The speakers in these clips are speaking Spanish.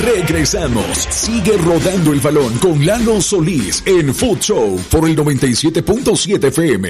Regresamos. Sigue rodando el balón con Lalo Solís en Food Show por el 97.7 FM.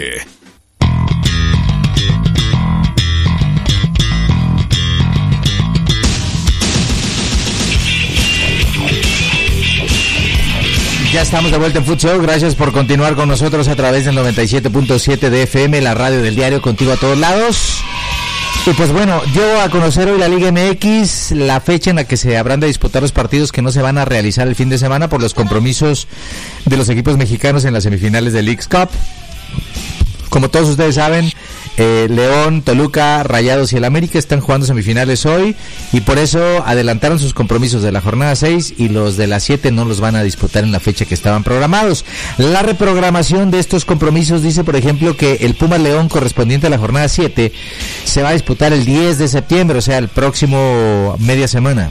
Ya estamos de vuelta en Food Show. Gracias por continuar con nosotros a través del 97.7 de FM, la radio del diario, contigo a todos lados. Y pues bueno, yo a conocer hoy la Liga MX, la fecha en la que se habrán de disputar los partidos que no se van a realizar el fin de semana por los compromisos de los equipos mexicanos en las semifinales del Leagues Cup. Como todos ustedes saben, León, Toluca, Rayados y el América están jugando semifinales hoy y por eso adelantaron sus compromisos de la jornada 6 y los de la 7 no los van a disputar en la fecha que estaban programados. La reprogramación de estos compromisos dice, por ejemplo, que el Puma León correspondiente a la jornada 7 se va a disputar el 10 de septiembre, o sea, el próximo media semana,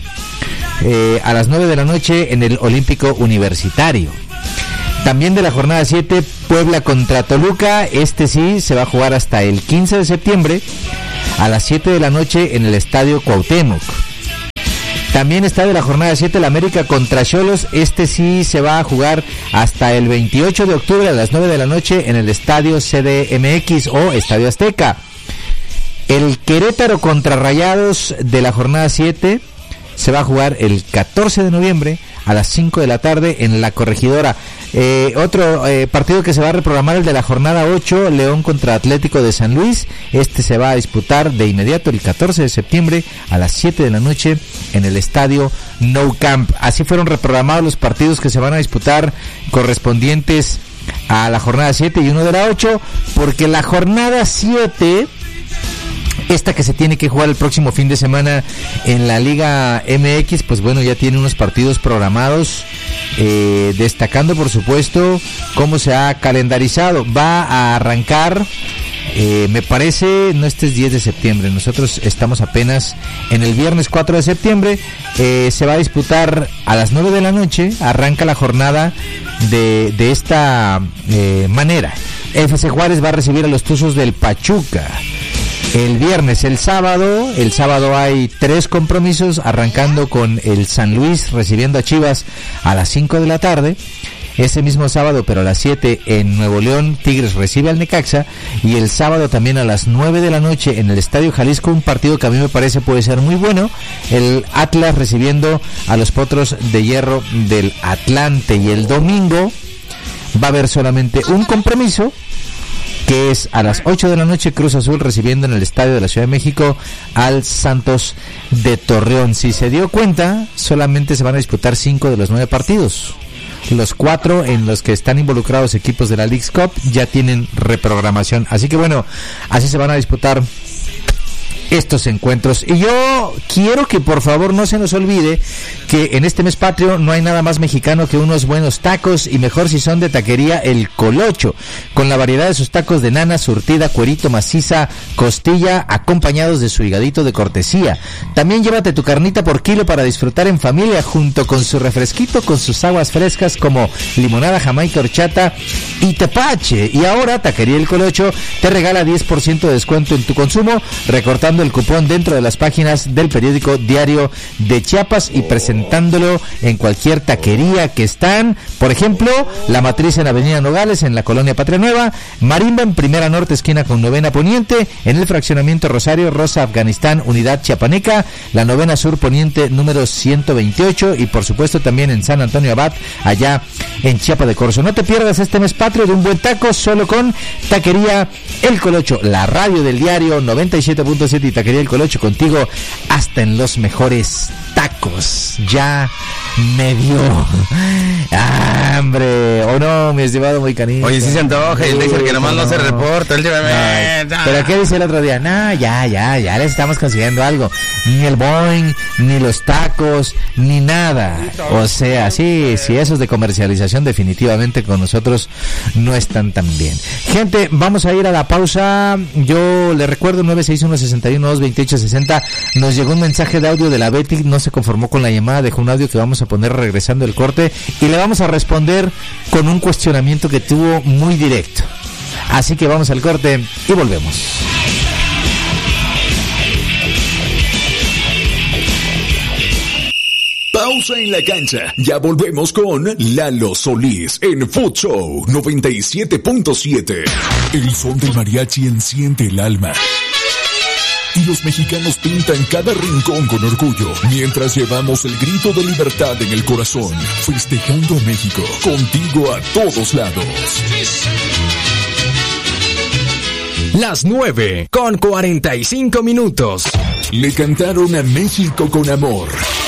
a las 9 de la noche en el Olímpico Universitario. También de la jornada 7, Puebla contra Toluca, este sí se va a jugar hasta el 15 de septiembre a las 7 de la noche en el Estadio Cuauhtémoc. También está de la jornada 7 el América contra Xolos, este sí se va a jugar hasta el 28 de octubre a las 9 de la noche en el Estadio CDMX o Estadio Azteca. El Querétaro contra Rayados de la jornada 7 se va a jugar el 14 de noviembre a las 5 de la tarde en La Corregidora. Otro partido que se va a reprogramar, el de la jornada 8, León contra Atlético de San Luis. Este se va a disputar de inmediato el 14 de septiembre a las 7 de la noche en el estadio Nou Camp. Así fueron reprogramados los partidos que se van a disputar correspondientes a la jornada 7 y uno de la 8, porque la jornada 7... esta que se tiene que jugar el próximo fin de semana en la Liga MX, pues bueno, ya tiene unos partidos programados, destacando por supuesto cómo se ha calendarizado. Va a arrancar, me parece, no, este es 10 de septiembre, nosotros estamos apenas en el viernes 4 de septiembre, se va a disputar a las 9 de la noche, arranca la jornada de esta manera. FC Juárez va a recibir a los Tuzos del Pachuca. El viernes, el sábado hay 3 compromisos, arrancando con el San Luis recibiendo a Chivas a las 5 de la tarde. Ese mismo sábado, pero a las 7 en Nuevo León, Tigres recibe al Necaxa. Y el sábado también a las 9 de la noche en el Estadio Jalisco, un partido que a mí me parece puede ser muy bueno. El Atlas recibiendo a los Potros de Hierro del Atlante. Y el domingo va a haber solamente un compromiso, que es a las 8 de la noche, Cruz Azul recibiendo en el Estadio de la Ciudad de México al Santos de Torreón. Si se dio cuenta, solamente se van a disputar 5 de los 9 partidos. Los 4 en los que están involucrados equipos de la Leagues Cup ya tienen reprogramación. Así que bueno, así se van a disputar estos encuentros. Y yo quiero que por favor no se nos olvide que en este mes patrio no hay nada más mexicano que unos buenos tacos, y mejor si son de taquería El Colocho, con la variedad de sus tacos de nana, surtida, cuerito, maciza, costilla, acompañados de su higadito de cortesía. También llévate tu carnita por kilo para disfrutar en familia, junto con su refresquito, con sus aguas frescas como limonada, jamaica, horchata y tepache. Y ahora Taquería El Colocho te regala 10% de descuento en tu consumo, recortando el cupón dentro de las páginas del periódico Diario de Chiapas y presentándolo en cualquier taquería que están. Por ejemplo, La Matriz en Avenida Nogales, en la Colonia Patria Nueva; Marimba en Primera Norte, esquina con Novena Poniente; en el Fraccionamiento Rosario, Rosa Afganistán, Unidad Chiapaneca, la Novena Sur Poniente, número 128; y por supuesto también en San Antonio Abad, allá en Chiapa de Corzo. No te pierdas este mes patrio de un buen taco solo con Taquería El Colocho, la radio del diario 97.7 y Taquería El Colocho, contigo hasta en los mejores tacos. Ya me dio hambre, ¿o no, mi estimado muy canito? Oye, sí se antoja, y él dice que nomás no se reporta. Pero ¿qué dice el otro día? No, ya les estamos consiguiendo algo. Ni el Boeing, ni los tacos, ni nada. O sea, sí, esos de comercialización definitivamente con nosotros no están tan bien. Gente, vamos a ir a la pausa. Yo le recuerdo 961-61-228-60. Nos llegó un mensaje de audio de la Betty, no se conformó con la llamada, dejó un audio que vamos a poner regresando el corte y le vamos a responder con un cuestionamiento que tuvo muy directo. Así que vamos al corte y volvemos. pausa en la cancha. Ya volvemos con Lalo Solís en Food Show 97.7. El son del mariachi enciende el alma. Y los mexicanos pintan cada rincón con orgullo, mientras llevamos el grito de libertad en el corazón, festejando a México, contigo a todos lados. Las 9:45. Le cantaron a México con amor.